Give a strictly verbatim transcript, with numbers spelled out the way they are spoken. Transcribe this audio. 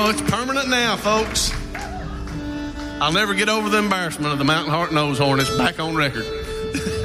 Oh, it's permanent now, folks. I'll never get over the embarrassment of the Mountain Heart Nose Horn. It's back on record.